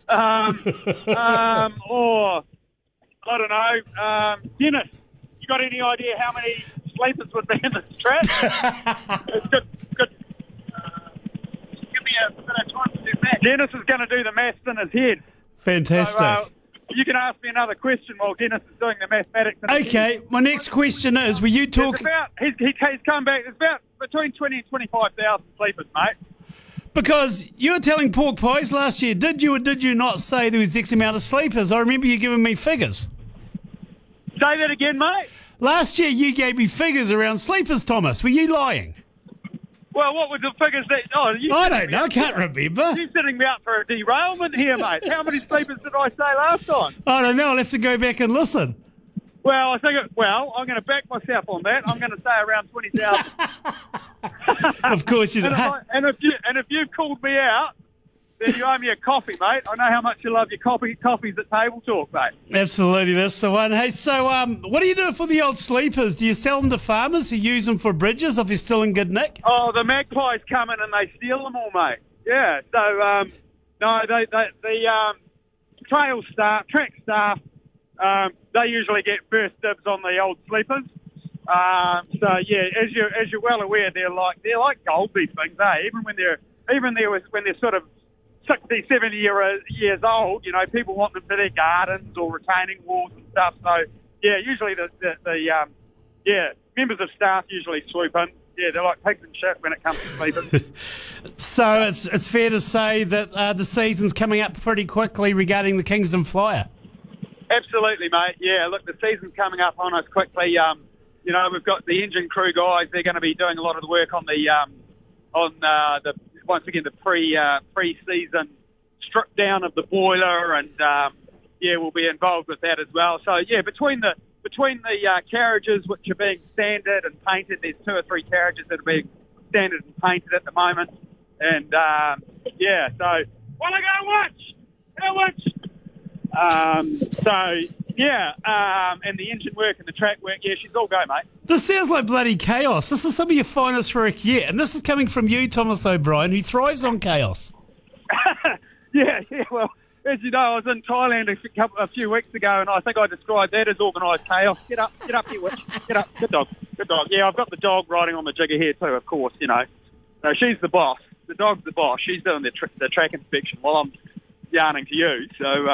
Or I don't know. Dennis, you got any idea how many sleepers would be in this track? It's good. Give me a bit of time to do math. Dennis is going to do the maths in his head. Fantastic. So, you can ask me another question while Dennis is doing the mathematics. Okay, my next question is, were you talking... He's come back, there's about between 20 and 25,000 sleepers, mate. Because you were telling Pork Pies last year, did you or did you not say there was X amount of sleepers? I remember you giving me figures. Say that again, mate. Last year you gave me figures around sleepers, Thomas. Were you lying? Well, what were the figures that... I don't know, I can't remember. You're setting me up for a derailment here, mate. How many sleepers did I say last time? I don't know, I'll have to go back and listen. Well, I'm going to back myself on that. I'm going to say around 20,000. Of course you do. And if you've called me out, then you owe me a coffee, mate. I know how much you love your coffees at Table Talk, mate. Absolutely, that's the one. Hey, so what do you do for the old sleepers? Do you sell them to farmers who use them for bridges if they're still in good nick? Oh, the magpies come in and they steal them all, mate. Yeah, so, the track staff, they usually get first dibs on the old sleepers. As you're well aware, they're like gold, these things, eh? Even when they're sort of 60, 70 years old, people want them for their gardens or retaining walls and stuff. So, yeah, usually the members of staff usually swoop in. Yeah, they're like pigs and shit when it comes to sleepers. So it's fair to say that the season's coming up pretty quickly regarding the Kingston Flyer. Absolutely, mate. Yeah, look, the season's coming up on us quickly. We've got the engine crew guys. They're going to be doing a lot of the work on the pre-season strip down of the boiler, and we'll be involved with that as well. So yeah, between the between the carriages, which are being sanded and painted, there's 2 or 3 carriages that are being sanded and painted at the moment. And, so, wanna go watch? Go watch! And the engine work and the track work, she's all go, mate. This sounds like bloody chaos. This is some of your finest work yet. And this is coming from you, Thomas O'Brien, who thrives on chaos. Well, as you know, I was in Thailand a few weeks ago, and I think I described that as organised chaos. Get up here, witch. Get up. Good dog. Yeah, I've got the dog riding on the jigger here too, of course, you know. So she's the boss. The dog's the boss. She's doing the track inspection while I'm yarning to you. So,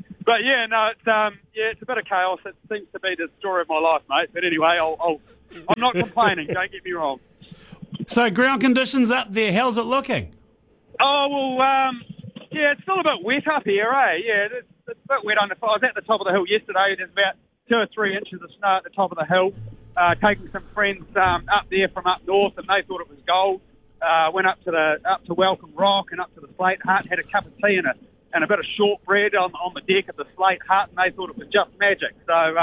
it's a bit of chaos. It seems to be the story of my life, mate. But anyway, I'm not complaining. Don't get me wrong. So ground conditions up there. How's it looking? Oh well, it's still a bit wet up here, eh? Yeah, it's a bit wet under. I was at the top of the hill yesterday. There's about 2 or 3 inches of snow at the top of the hill. Taking some friends up there from up north, and they thought it was gold. Went up to Welcome Rock and up to the Slate Hut. Had a cup of tea and a bit of shortbread on the deck of the Slate Hut, and they thought it was just magic. So,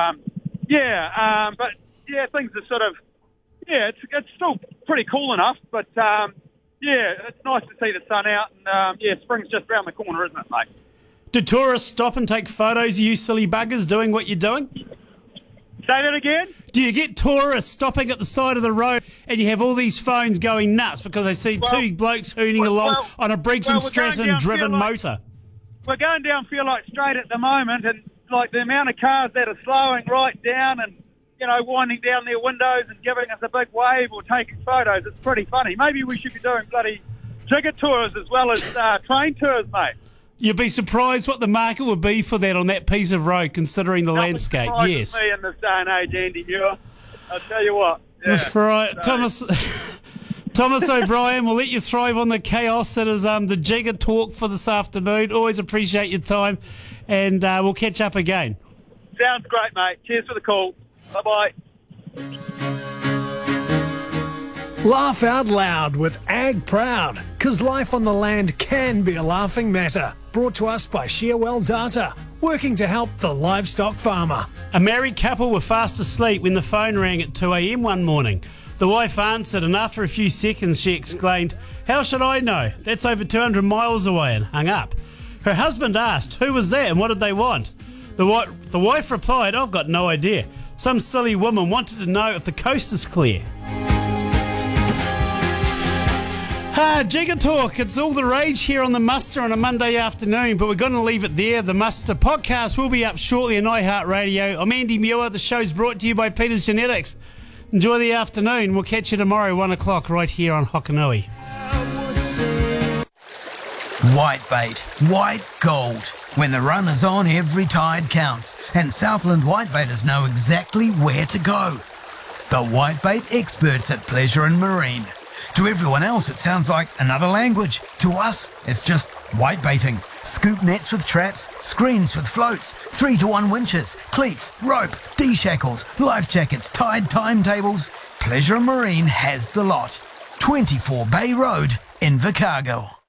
things are sort of, it's still pretty cool enough, but, it's nice to see the sun out, and, spring's just around the corner, isn't it, mate? Do tourists stop and take photos of you silly buggers doing what you're doing? Say that again? Do you get tourists stopping at the side of the road and you have all these phones going nuts because they see 2 blokes hooning along on a Briggs & Stratton driven motor? We're going down Fairlight Straight at the moment, and like the amount of cars that are slowing right down and, you know, winding down their windows and giving us a big wave or taking photos, it's pretty funny. Maybe we should be doing bloody jigger tours as well as train tours, mate. You'd be surprised what the market would be for that on that piece of road, considering the landscape. Yes. Me in this day and age, Andy Muir. I'll tell you what. Yeah. Right, so. Thomas O'Brien, we'll let you thrive on the chaos that is the jigger talk for this afternoon. Always appreciate your time, and we'll catch up again. Sounds great, mate. Cheers for the call. Bye-bye. Laugh out loud with Ag Proud, because life on the land can be a laughing matter. Brought to us by Shearwell Data, working to help the livestock farmer. A married couple were fast asleep when the phone rang at 2 a.m. one morning. The wife answered, and after a few seconds she exclaimed, "How should I know? That's over 200 miles away," and hung up. Her husband asked, "Who was that and what did they want?" The wife replied, "I've got no idea. Some silly woman wanted to know if the coast is clear." Jigger talk, it's all the rage here on the Muster on a Monday afternoon, but we're going to leave it there. The Muster podcast will be up shortly on iHeartRadio. I'm Andy Muir. The show's brought to you by Peters Genetics. Enjoy the afternoon. We'll catch you tomorrow, 1 o'clock, right here on Hokanui. White bait, white gold. When the run is on, every tide counts, and Southland whitebaiters know exactly where to go. The whitebait experts at Pleasure and Marine. To everyone else, it sounds like another language. To us, it's just whitebaiting. Scoop nets with traps, screens with floats, 3-to-1 winches, cleats, rope, D-shackles, life jackets, tide timetables. Pleasure and Marine has the lot. 24 Bay Road, Invercargill.